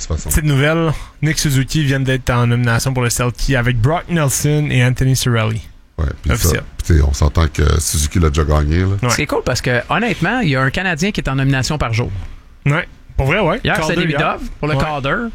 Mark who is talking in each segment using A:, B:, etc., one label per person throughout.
A: façon.
B: Petite nouvelle, Nick Suzuki vient d'être en nomination pour le Selkie avec Brock Nelson et Anthony Cirelli.
A: Ouais, puis
B: officiel.
A: on s'entend que Suzuki l'a déjà gagné. Là.
B: Ouais.
C: C'est cool parce que, honnêtement, il y a un Canadien qui est en nomination par jour.
B: Ouais, pour vrai, ouais.
C: Hier, c'était Davidov pour le Calder.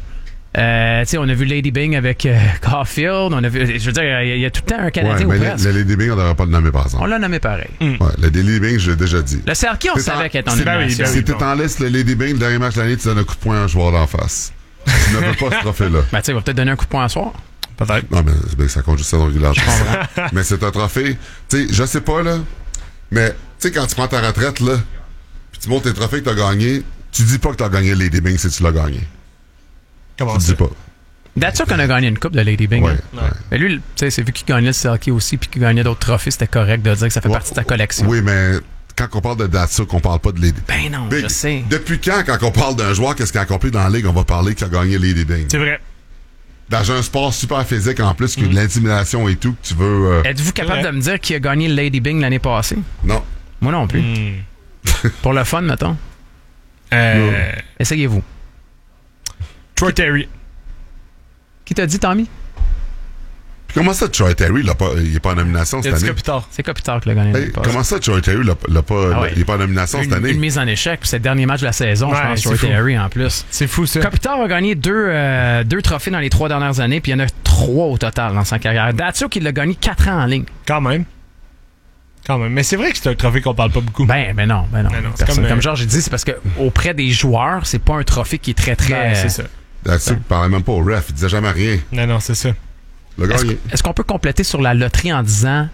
C: On a vu Lady Bing avec Caulfield. On a vu, je veux dire, il y a tout le temps un Canadien
A: mais
C: ou presque.
A: le Lady Bing, on n'aurait pas le nommer par exemple.
C: On l'a nommé pareil.
A: Ouais, le Lady Bing, je l'ai déjà dit.
C: Le Selkie, on savait qu'elle était en nomination.
A: Si t'es en liste, le Lady Bing, le dernier match de l'année, tu donnes un coup de poing à un joueur d'en face. Tu ne veux pas ce trophée-là.
C: Ben, tu sais, il va peut-être donner un coup de poing à soir.
B: Peut-être.
A: Non, mais ça compte juste ça dans le village. Mais c'est un trophée. Tu sais, je sais pas, là. Mais, tu sais, quand tu prends ta retraite, là, puis tu montres tes trophées que t'as gagné, tu dis pas que t'as gagné Lady Bing si tu l'as gagné.
B: Comment
A: tu
B: ça?
A: dis pas.
C: D'être sûr qu'on a gagné une coupe de Lady Bing.
A: Ouais,
C: hein.
A: ouais.
C: Mais lui, tu sais, c'est vu qu'il gagnait le Selkie aussi puis qu'il gagnait d'autres trophées, c'était correct de dire que ça fait partie de sa collection.
A: Oui, mais quand on parle de Datsuk, on parle pas de Lady
C: Ben non,
A: Bing.
C: je sais.
A: Depuis quand on parle d'un joueur, qu'est-ce qu'il a accompli dans la ligue, on va parler qu'il a gagné Lady Bing?
B: C'est vrai.
A: Dans un sport super physique en plus, que de l'intimidation et tout, que tu veux...
C: Êtes-vous capable de me dire qui a gagné le Lady Bing l'année passée?
A: Non.
C: Moi non plus. Pour le fun, mettons. Essayez-vous.
B: Troy Terry.
C: Qui t'a dit, Tommy?
A: Puis comment ça, Troy Terry, il est pas en nomination cette année?
C: C'est Kopitar qui l'a gagné l'année passée.
A: Comment ça, Troy Terry, il est pas en nomination cette année?
C: Une mise en échec, puis c'est le dernier match de la saison,
B: Ouais,
C: je pense,
B: c'est
C: Troy Terry en plus.
B: C'est fou, ça.
C: Kopitar a gagné deux trophées dans les 3 dernières années, puis il y en a 3 au total dans sa carrière. Datsuk, il l'a gagné 4 ans en ligne.
B: Quand même. Mais c'est vrai que c'est un trophée qu'on parle pas beaucoup.
C: Ben non.
B: c'est
C: Comme Georges dit, c'est parce que auprès des joueurs, c'est pas un trophée qui est très...
B: Ben, c'est ça.
A: Datsuk parlait même pas au ref, il disait jamais rien.
B: Non, c'est ça.
A: Le gars,
C: Est-ce qu'on peut compléter sur la loterie en disant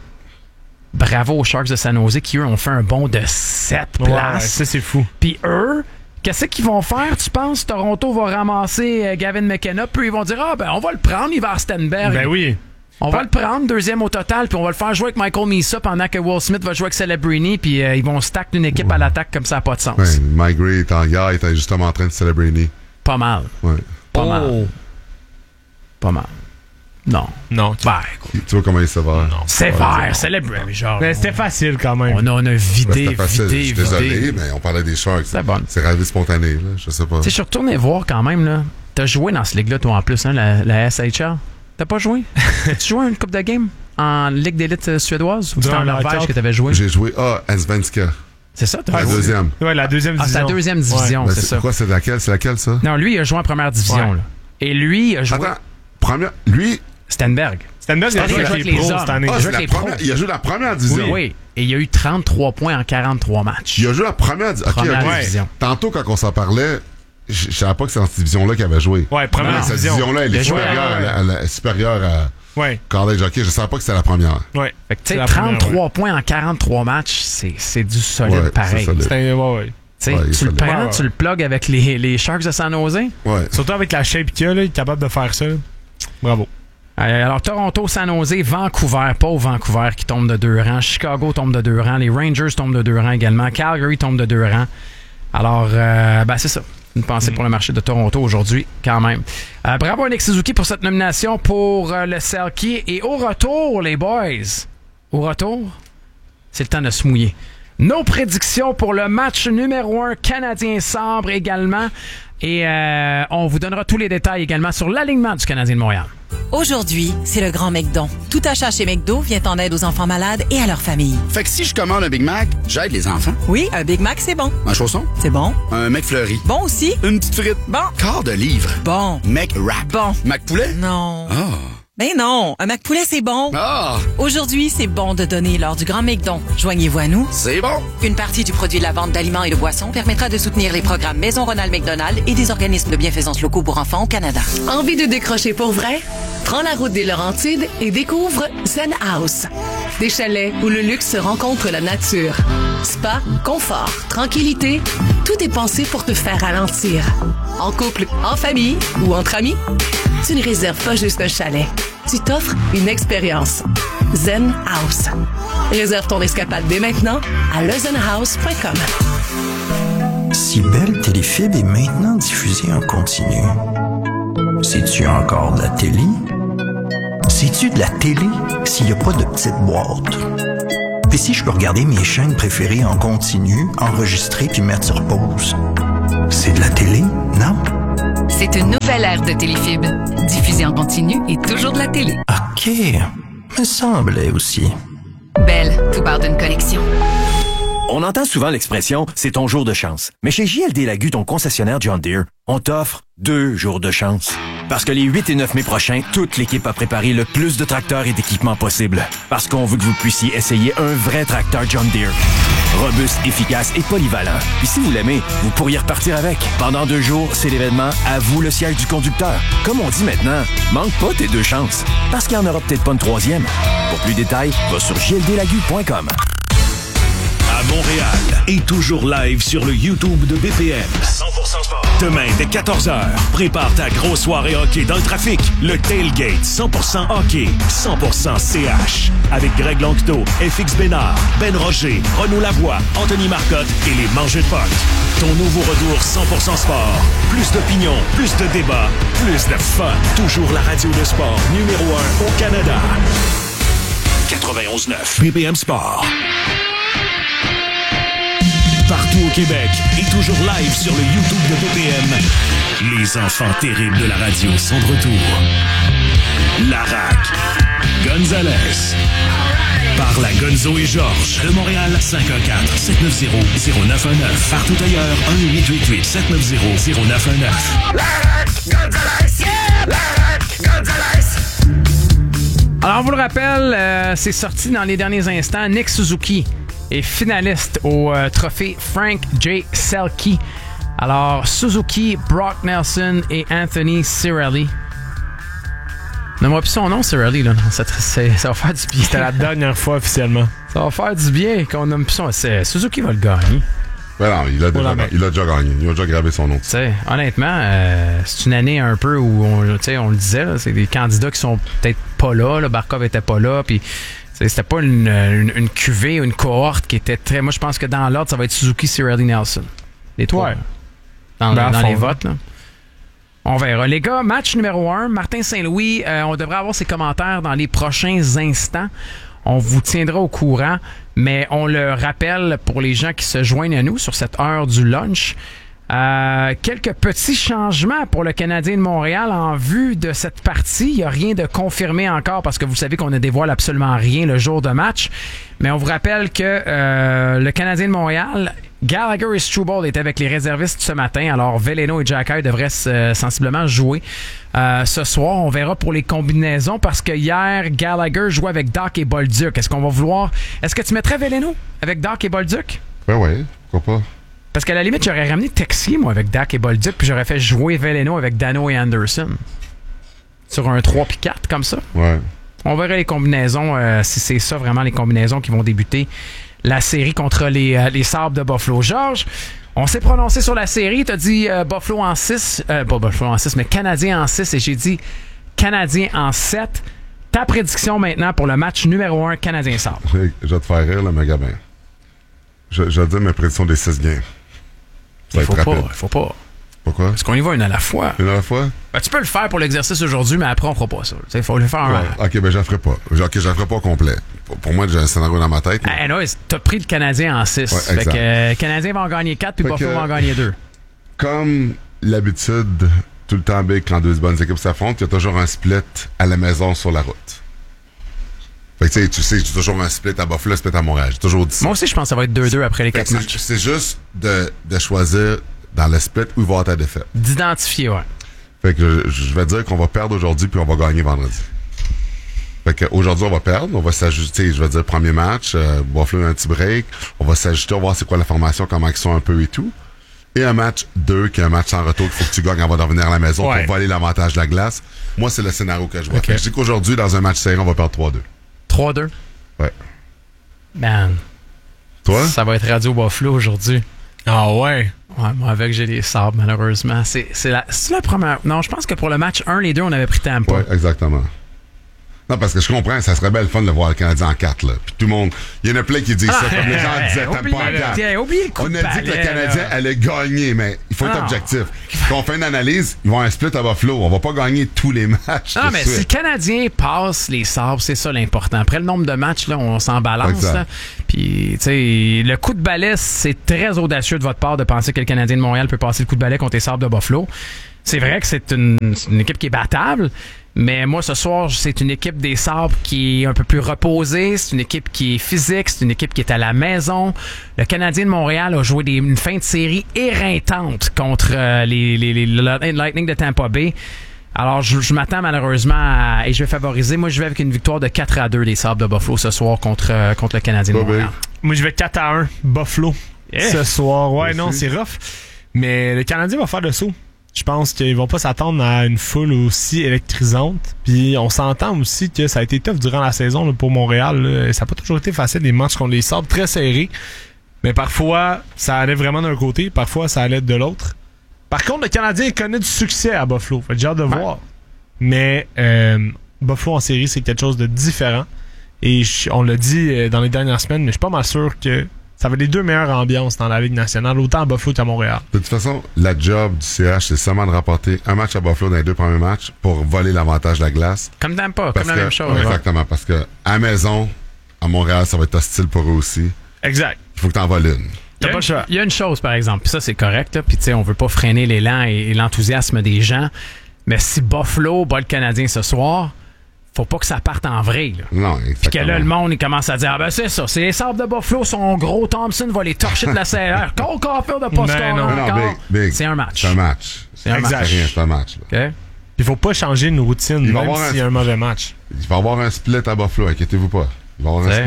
C: bravo aux Sharks de San Jose qui, eux, ont fait un bond de 7 places?
B: Ouais, ça, c'est fou.
C: Puis eux, qu'est-ce qu'ils vont faire, tu penses? Toronto va ramasser Gavin McKenna, puis ils vont dire, on va le prendre, il va à Stenberg.
B: Ben oui.
C: On va le prendre, deuxième au total, puis on va le faire jouer avec Michael Misa pendant que Will Smith va jouer avec Celebrini, puis ils vont stack une équipe à l'attaque comme ça n'a pas de sens.
A: Ouais, Mike Gray était justement en train de célébrer.
C: Pas mal.
A: Ouais.
C: Pas mal. Non.
A: Tu vois comment il est sévère?
B: Non.
C: Sévère, Celebrini, genre.
B: Mais c'était facile quand même.
C: On a vidé,
A: C'était facile. Je suis désolé,
C: vidé.
A: mais on parlait des Sharks.
C: C'est bon.
A: C'est ravi spontané, là. Je sais pas.
C: Tu sais, je suis retourné voir quand même, là. T'as joué dans ce ligue-là, toi, en plus, hein, la SHL. T'as pas joué? As-tu joué une coupe de game en Ligue d'élite suédoise? Ou c'était en Norvège que t'avais joué?
A: J'ai joué Svenska.
C: C'est ça, t'as
A: La
C: joué?
A: deuxième.
B: Ouais, la deuxième division.
C: C'est la deuxième division,
A: Ben,
C: c'est ça.
A: Quoi, c'est laquelle? C'est laquelle, ça?
C: Non, lui, il a joué en première division,
B: Ouais.
C: là. Et lui, il a joué...
A: Attends, lui...
C: Stenberg.
B: Stenberg, il a joué avec les pros cette année.
A: Il a joué la première division.
C: Oui. Et il a eu 33 points en 43 matchs.
A: Il a joué la première division.
C: Première division.
A: Tantôt, quand on s'en parlait, je savais pas que c'est dans cette division-là qu'il avait joué.
B: Ouais, première
A: Cette
B: division.
A: division-là, elle est supérieure à
B: Ouais.
A: college hockey. Je savais pas que c'était la première.
B: Ouais.
C: Fait que, tu sais, 33 points en 43 matchs, c'est du solide
A: Ouais,
C: pareil.
A: c'est solide.
B: Ouais.
C: Tu sais,
A: Ouais,
C: tu le
A: solide.
C: prends, tu le plugues avec les Sharks de San Jose.
A: Ouais.
B: Surtout avec la shape qu'il a, là, il est capable de faire ça. Bravo.
C: Alors, Toronto, San Jose, Vancouver, pauvre Vancouver qui tombe de 2 rangs. Chicago tombe de 2 rangs. Les Rangers tombent de 2 rangs également. Calgary tombe de 2 rangs. Alors, c'est ça. Une pensée pour le marché de Toronto aujourd'hui, quand même. Bravo à Nick Suzuki pour cette nomination pour le Selkie. Et au retour, les boys, c'est le temps de se mouiller. Nos prédictions pour le match numéro 1 Canadien-Sabre également. Et on vous donnera tous les détails également sur l'alignement du Canadien de Montréal.
D: Aujourd'hui, c'est le grand McDon. Tout achat chez McDo vient en aide aux enfants malades et à leur famille.
E: Fait que si je commande un Big Mac, j'aide les enfants.
D: Oui, un Big Mac, c'est bon.
E: Un chausson?
D: C'est bon.
E: Un McFlurry.
D: Bon aussi.
E: Une petite frite.
D: Bon.
E: Quart de livre.
D: Bon.
E: McWrap.
D: Bon.
E: McPoulet?
D: Non.
E: Ah.
D: Ben non, un McPoulet, c'est bon.
E: Ah.
D: Aujourd'hui, c'est bon de donner lors du Grand McDon. Joignez-vous à nous.
E: C'est bon.
D: Une partie du produit de la vente d'aliments et de boissons permettra de soutenir les programmes Maison Ronald McDonald et des organismes de bienfaisance locaux pour enfants au Canada.
F: Envie de décrocher pour vrai? Prends la route des Laurentides et découvre Zen House. Des chalets où le luxe rencontre la nature. Spa, confort, tranquillité, tout est pensé pour te faire ralentir. En couple, en famille ou entre amis, tu ne réserves pas juste un chalet. Tu t'offres une expérience. Zen House. Réserve ton escapade dès maintenant à lezenhouse.com.
G: Si Belle Téléfibre est maintenant diffusée en continu, c'est-tu encore de la télé? C'est-tu de la télé s'il n'y a pas de petite boîte? Puis si je peux regarder mes chaînes préférées en continu, enregistrer puis mettre sur pause, c'est de la télé, non?
D: C'est une nouvelle
F: Bel air de Téléfib. Diffusé en continu et toujours de la télé.
G: OK. Me semblait aussi.
F: Belle, tout part d'une connexion.
H: On entend souvent l'expression « c'est ton jour de chance ». Mais chez JLD Lagu, ton concessionnaire John Deere, on t'offre 2 jours de chance. Parce que les 8 et 9 mai prochains, toute l'équipe a préparé le plus de tracteurs et d'équipements possible. Parce qu'on veut que vous puissiez essayer un vrai tracteur John Deere. Robuste, efficace et polyvalent. Puis si vous l'aimez, vous pourriez repartir avec. Pendant 2 jours, c'est l'événement « À vous le siège du conducteur ». Comme on dit maintenant, manque pas tes 2 chances. Parce qu'il n'y en aura peut-être pas une 3e. Pour plus de détails, va sur jldlagu.com.
I: À Montréal et toujours live sur le YouTube de BPM. 100% sport. Demain dès 14h, prépare ta grosse soirée hockey dans le trafic. Le Tailgate 100% hockey, 100% CH. Avec Greg Lanctot, FX Bénard, Ben Roger, Renaud Lavoie, Anthony Marcotte et les Mangeux de Puck. Ton nouveau retour 100% sport. Plus d'opinion, plus de débats, plus de fun. Toujours la radio de sport numéro 1 au Canada. 91.9 BPM Sport. Partout au Québec et toujours live sur le YouTube de BPM. Les enfants terribles de la radio sont de retour. Larac, Gonzalez, par la Gonzo et Georges de Montréal, 514-790-0919. Partout ailleurs, 1-888-790-0919.
C: Larac, Gonzalez, yeah! Larac, Gonzalez. Alors, on vous le rappelle, c'est sorti dans les derniers instants. Nick Suzuki est finaliste au trophée Frank J. Selke. Alors, Suzuki, Brock Nelson et Anthony Cirelli. Nomme-moi plus son nom, Cirelli, là. Ça va faire du bien.
B: C'était la dernière fois officiellement.
C: Ça va faire du bien qu'on nomme plus son. Suzuki va le gagner.
A: Ben non, il a déjà gagné. Il a déjà gravé son nom.
C: Tu sais, honnêtement, c'est une année un peu où on le disait, là, c'est des candidats qui sont peut-être pas là. Barkov était pas là, puis c'était pas une cuvée, une cohorte qui était très... Moi, je pense que dans l'ordre, ça va être Suzuki, Cirelli, Nelson. Les trois.
B: Ouais.
C: Dans les votes, là. On verra. Les gars, match numéro 1. Martin Saint-Louis, on devrait avoir ses commentaires dans les prochains instants. On vous tiendra au courant, mais on le rappelle pour les gens qui se joignent à nous sur cette heure du lunch. Quelques petits changements pour le Canadien de Montréal en vue de cette partie. Il n'y a rien de confirmé encore parce que vous savez qu'on ne dévoile absolument rien le jour de match. Mais on vous rappelle que le Canadien de Montréal, Gallagher et Struble étaient avec les réservistes ce matin. Alors Veleno et Jacky devraient sensiblement jouer ce soir. On verra pour les combinaisons parce que hier, Gallagher jouait avec Doc et Bolduc. Est-ce qu'on va vouloir... Est-ce que tu mettrais Veleno avec Doc et Bolduc?
A: Ben oui, pourquoi pas.
C: Parce qu'à la limite, j'aurais ramené Texier, moi, avec Dak et Bolduc, puis j'aurais fait jouer Veleno avec Dano et Anderson. Sur un 3 puis 4, comme ça.
A: Ouais.
C: On verra les combinaisons, si c'est ça vraiment les combinaisons qui vont débuter la série contre les Sabres de Buffalo. Georges, on s'est prononcé sur la série. Tu as dit Buffalo en 6, pas Buffalo en 6, mais Canadien en 6, et j'ai dit Canadien en 7. Ta prédiction maintenant pour le match numéro 1 Canadien-Sabres.
A: Je vais te faire rire, là, mais gars, ben. Je vais te dire mes prédictions des 6 games.
C: Il faut pas.
A: Pourquoi?
C: Parce qu'on y va une à la fois.
A: Une à la fois?
C: Ben, tu peux le faire pour l'exercice aujourd'hui, mais après, on fera pas ça. Il faut le faire
A: ouais. OK, ben j'en ferai pas. OK, j'en ferai pas au complet. Pour moi, j'ai un scénario dans ma tête.
C: Non, t'as pris le Canadien en 6.
A: Ouais,
C: fait que le Canadien va en gagner 4, puis Buffalo va en gagner 2.
A: Comme l'habitude, tout le temps, quand deux bonnes équipes s'affrontent, il y a toujours un split à la maison sur la route. Fait que tu sais, j'ai toujours un split à Buffalo, un split à Montréal. J'ai toujours dit ça.
C: Moi aussi, je pense que ça va être 2-2 après les 4 matchs.
A: C'est juste de choisir dans le split où il va y avoir ta défaite.
C: D'identifier, ouais.
A: Fait que je vais dire qu'on va perdre aujourd'hui puis on va gagner vendredi. Fait que aujourd'hui, on va perdre. On va s'ajuster, je vais dire, premier match. Buffalo a un petit break. On va s'ajuster, on va voir c'est quoi la formation, comment ils sont un peu et tout. Et un match 2, qui est un match en retour qu'il faut que tu gagnes avant de revenir à la maison pour voler l'avantage de la glace. Moi, c'est le scénario que je vois. Okay. Je dis qu'aujourd'hui, dans un match serré, on va perdre 3-2.
C: 3-2?
A: Ouais.
C: Man.
A: Toi?
C: Ça va être Radio Buffalo aujourd'hui.
B: Ah ouais?
C: Ouais, moi avec j'ai les Sabres, malheureusement. C'est la première... Non, je pense que pour le match 1, les deux, on avait pris Tampa.
A: Ouais, exactement. Non, parce que je comprends, ça serait bien le fun de voir le Canadien en 4, là. Puis tout le monde... Il y en a plein qui disent ça, comme les gens disaient Tampa en 4.
C: Oublie le coup
A: on a dit que le Canadien allait gagner, mais il faut être objectif. Quand on fait une analyse, ils vont un split à Buffalo. On va pas gagner tous les matchs.
C: Non, mais si le Canadien passe les Sabres, c'est ça l'important. Après le nombre de matchs, là, on s'en balance. Là. Puis, tu sais, le coup de balai, c'est très audacieux de votre part de penser que le Canadien de Montréal peut passer le coup de balai contre les Sabres de Buffalo. C'est vrai que c'est une équipe qui est battable, mais moi, ce soir, c'est une équipe des Sabres qui est un peu plus reposée. C'est une équipe qui est physique. C'est une équipe qui est à la maison. Le Canadien de Montréal a joué une fin de série éreintante contre les Lightning de Tampa Bay. Alors, je m'attends malheureusement et je vais favoriser. Moi, je vais avec une victoire de 4-2 des Sabres de Buffalo ce soir contre le Canadien de Montréal.
B: Moi, je vais 4-1 Buffalo ce soir. Ouais, non, c'est rough. Mais le Canadien va faire le saut. Je pense qu'ils vont pas s'attendre à une foule aussi électrisante. Puis on s'entend aussi que ça a été tough durant la saison là, pour Montréal. Là. Ça n'a pas toujours été facile, des matchs contre les Sabres très serrés. Mais parfois, ça allait vraiment d'un côté, parfois ça allait de l'autre. Par contre, le Canadien connaît du succès à Buffalo. Fait que j'ai hâte de voir. Mais Buffalo en série, c'est quelque chose de différent. Et on l'a dit dans les dernières semaines, mais je suis pas mal sûr que ça va être les deux meilleures ambiances dans la Ligue nationale, autant à Buffalo qu'à Montréal.
A: De toute façon, la job du CH, c'est seulement de rapporter un match à Buffalo dans les deux premiers matchs pour voler l'avantage de la glace.
C: Comme Tampa, comme la même chose.
A: Exactement, parce que à la maison, à Montréal, ça va être hostile pour eux aussi.
B: Exact.
A: Il faut que tu en voles une.
C: Il y a une chose, par exemple, puis ça, c'est correct, là, puis tu sais, on veut pas freiner l'élan et l'enthousiasme des gens, mais si Buffalo bat le Canadien ce soir, faut pas que ça parte en vrai. Là.
A: Non, exactement.
C: Puis que là, le monde, il commence à dire, ah ben c'est ça, c'est les Sabres de Buffalo, son gros Thompson va les torcher de la CR. Cole Caulfield de pas scorer encore.
A: Big.
C: C'est un match.
A: C'est un match.
C: C'est un match.
A: C'est un match. Là.
C: Okay.
B: Il faut pas changer une routine, même s'il y a un mauvais match.
A: Il va y avoir un split à Buffalo, inquiétez-vous pas. Il va y avoir un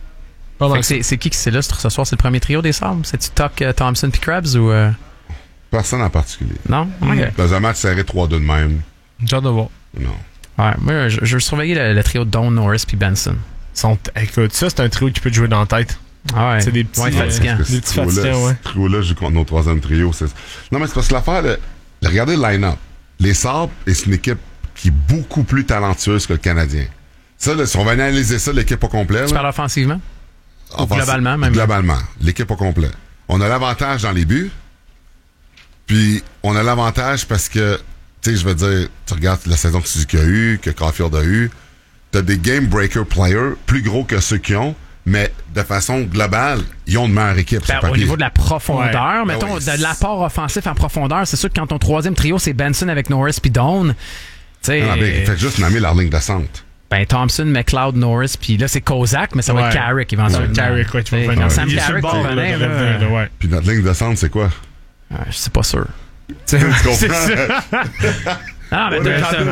A: split.
C: C'est qui s'illustre ce soir? C'est le premier trio des Sabres? C'est-tu Tuck, Thompson puis Krebs ou...
A: Personne en particulier.
C: Non? OK.
A: Dans un match serré 3-2 de même.
B: J'ai hâte de voir.
A: Non.
C: Ouais, moi, je veux surveiller le trio de Don, Norris puis Benson.
B: Écoute, ça, c'est un trio qui peut te jouer dans la tête.
C: Ah ouais.
B: C'est des petits
C: fatigants.
A: Des
B: petits fatigants, ouais.
A: Ce trio-là joue contre nos troisième trio. Non, mais c'est parce que l'affaire, regardez le line-up. Les Sabres, c'est une équipe qui est beaucoup plus talentueuse que le Canadien. Ça, là, si on va analyser ça, l'équipe au complet.
C: Tu parles offensivement? Globalement, même.
A: Globalement, l'équipe au complet. On a l'avantage dans les buts. Puis, on a l'avantage parce que, tu sais, je veux dire, tu regardes la saison que Suzuki a eu, que Caulfield a eu. T'as des game breaker players plus gros que ceux qui ont, mais de façon globale, ils ont une meilleure équipe.
C: Au niveau de la profondeur, mettons, de l'apport offensif en profondeur, c'est sûr que quand ton troisième trio, c'est Benson avec Norris puis Doan, tu sais.
A: Faites juste nommer leur ligne de centre.
C: Ben, Thompson, McLeod, Norris, puis là, c'est Kozak, mais ça va être Carrick éventuellement.
B: Carrick, ouais, tu vas
C: venir. Sam Carrick,
A: puis notre ligne de centre, c'est quoi?
C: Je suis pas sûr.
A: Tu comprends?
C: Ah, mais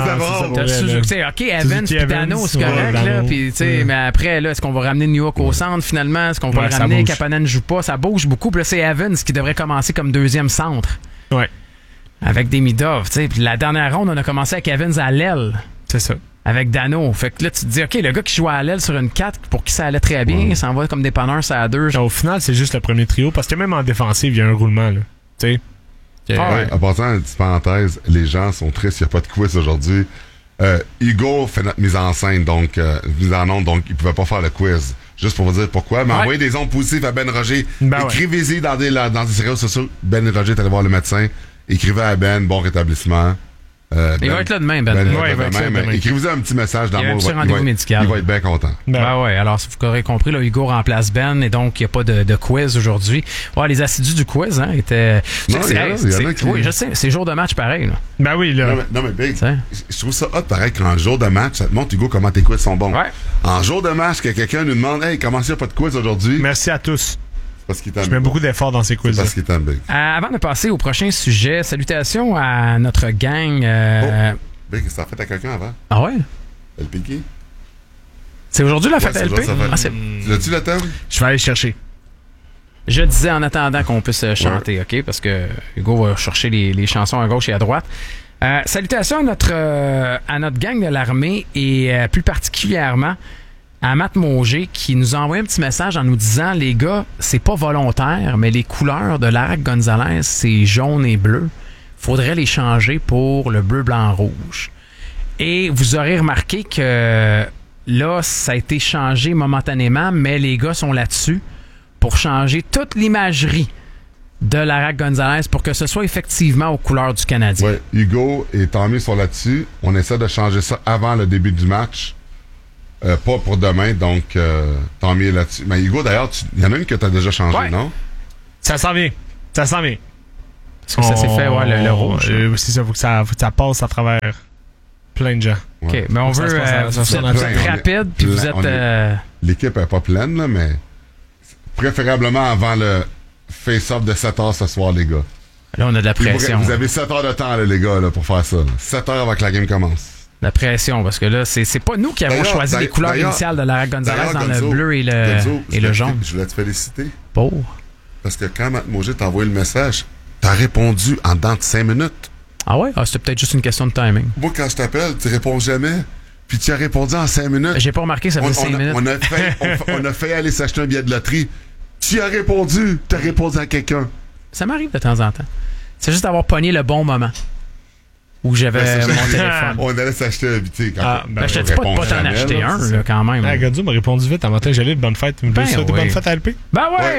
C: OK, Evans puis Dano, c'est correct, là. Puis, tu sais, mais après, là, est-ce qu'on va ramener New York au centre, finalement? Est-ce qu'on va le ramener? Kapanen ne joue pas. Ça bouge beaucoup. Puis là, c'est Evans qui devrait commencer comme deuxième centre.
B: Ouais.
C: Avec Demidov, tu sais. Puis la dernière ronde, on a commencé avec Evans à l'aile.
B: C'est ça.
C: Avec Dano. Fait que là, tu te dis, OK, le gars qui joue à l'aile sur une 4, pour qui ça allait très bien, ça en va comme des panneurs, ça à 2.
B: Au final, c'est juste le premier trio, parce que même en défensive, il y a un roulement, là. Tu sais.
A: En passant, une petite parenthèse, les gens sont tristes, il n'y a pas de quiz aujourd'hui. Hugo fait notre mise en scène, donc mise en onde, donc il ne pouvait pas faire le quiz. Juste pour vous dire pourquoi. Mais envoyez des ondes positives à Ben Roger. Écrivez-y dans des réseaux sociaux. Ben Roger est allé voir le médecin. Écrivez à Ben, bon rétablissement.
C: Il va être là demain, Ben.
A: Il va être là demain. Écrivez-vous un petit message d'amour.
C: Il y a un petit rendez-vous médical.
A: Il va être bien content.
C: Ouais. Alors, si vous aurez compris, là, Hugo remplace Ben et donc il n'y a pas de quiz aujourd'hui. Ouais, les assidus du quiz, hein, étaient.
A: Non, il y en a qui...
C: Oui, je sais, c'est jour de match pareil, là.
B: Ben oui, là.
A: Non, mais Big, je trouve ça hot, pareil, qu'en jour de match, ça te montre, Hugo, comment tes quiz sont bons.
C: Ouais.
A: En jour de match, que quelqu'un nous demande, hey, comment il n'y a pas de quiz aujourd'hui?
B: Merci à tous.
A: Parce qu'il
B: je mets beaucoup d'efforts dans ces quiz.
A: Parce qu'il t'aime, Big.
C: Avant de passer au prochain sujet, salutations à notre gang.
A: Big, ça a fait à quelqu'un avant.
C: Ah ouais?
A: LP.
C: C'est aujourd'hui la fête à LP?
A: L'as-tu le thème?
B: Je vais aller chercher.
C: Je disais en attendant qu'on puisse chanter, OK? Parce que Hugo va chercher les chansons à gauche et à droite. Salutations à notre gang de l'armée et plus particulièrement à Matt Mauger qui nous a envoyé un petit message en nous disant, les gars, c'est pas volontaire, mais les couleurs de Larac Gonzalez, c'est jaune et bleu. Faudrait les changer pour le bleu, blanc, rouge. Et vous aurez remarqué que là, ça a été changé momentanément, mais les gars sont là-dessus pour changer toute l'imagerie de Larac Gonzalez pour que ce soit effectivement aux couleurs du Canadien.
A: Oui, Hugo et Tommy sont là-dessus. On essaie de changer ça avant le début du match. Pas pour demain, donc Tommy est là-dessus. Mais Hugo, d'ailleurs, il y en a une que tu as déjà changée, non?
B: Ça s'en vient.
C: Est-ce que ça s'est fait, le rouge?
B: C'est ça, faut que ça passe à travers plein de gens.
C: OK, mais on veut... vous êtes rapide, puis vous êtes...
A: L'équipe n'est pas pleine, là, mais préférablement avant le face-off de 7 heures ce soir, les gars.
C: Là, on a de la pression.
A: Vous avez 7 heures de temps, là, les gars, là, pour faire ça. Là. 7 heures avant que la game commence.
C: La pression, parce que là, c'est pas nous qui avons choisi les couleurs initiales de Lara Gonzalez dans le bleu et le jaune.
A: Je voulais te féliciter.
C: Pour?
A: Parce que quand Matt Mauger t'a envoyé le message, t'as répondu en dedans de 5 minutes.
C: Ah ouais? Ah, c'était peut-être juste une question de timing.
A: Moi, quand je t'appelle, tu réponds jamais. Puis tu as répondu en 5 minutes.
C: J'ai pas remarqué, ça fait 5 minutes.
A: On a fait aller s'acheter un billet de loterie. Tu as répondu. T'as répondu à quelqu'un.
C: Ça m'arrive de temps en temps. C'est juste d'avoir pogné le bon moment. Où j'avais mon téléphone.
A: On allait s'acheter un billet.
C: Je te dis pas de pas t'en acheter un, là, quand même.
B: Gadou m'a répondu vite en matin. J'allais de bonne fête. Bonne fête à LP.
C: Ben ouais!